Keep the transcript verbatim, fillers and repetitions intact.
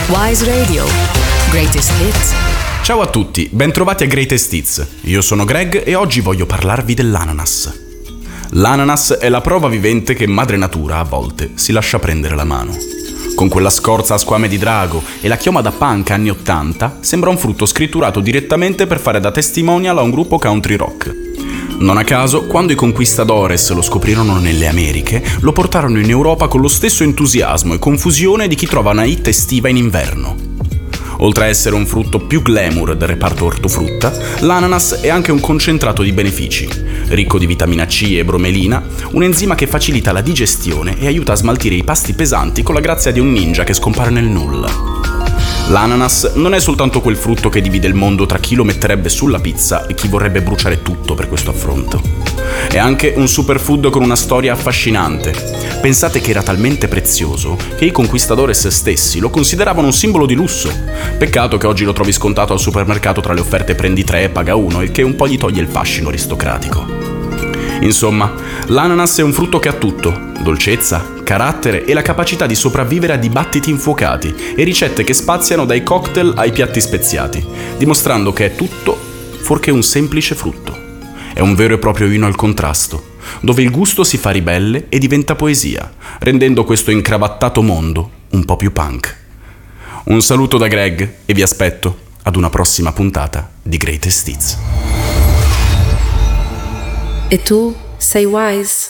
Wise Radio. Greatest Hits. Ciao a tutti, bentrovati a Greatest Hits. Io sono Greg e oggi voglio parlarvi dell'ananas. L'ananas è la prova vivente che madre natura a volte si lascia prendere la mano. Con quella scorza a squame di drago e la chioma da punk anni ottanta, sembra un frutto scritturato direttamente per fare da testimonial a un gruppo country rock. Non a caso, quando i conquistadores lo scoprirono nelle Americhe, lo portarono in Europa con lo stesso entusiasmo e confusione di chi trova una hit estiva in inverno. Oltre a essere un frutto più glamour del reparto ortofrutta, l'ananas è anche un concentrato di benefici. Ricco di vitamina C e bromelina, un enzima che facilita la digestione e aiuta a smaltire i pasti pesanti con la grazia di un ninja che scompare nel nulla. L'ananas non è soltanto quel frutto che divide il mondo tra chi lo metterebbe sulla pizza e chi vorrebbe bruciare tutto per questo affronto. È anche un superfood con una storia affascinante. Pensate che era talmente prezioso che i conquistadores stessi lo consideravano un simbolo di lusso. Peccato che oggi lo trovi scontato al supermercato tra le offerte prendi tre e paga uno, il che un po' gli toglie il fascino aristocratico. Insomma, l'ananas è un frutto che ha tutto: dolcezza, carattere e la capacità di sopravvivere a dibattiti infuocati e ricette che spaziano dai cocktail ai piatti speziati, dimostrando che è tutto fuorché un semplice frutto. È un vero e proprio inno al contrasto, dove il gusto si fa ribelle e diventa poesia, rendendo questo incravattato mondo un po' più punk. Un saluto da Greg e vi aspetto ad una prossima puntata di Greatest Hits. E tu sei wise?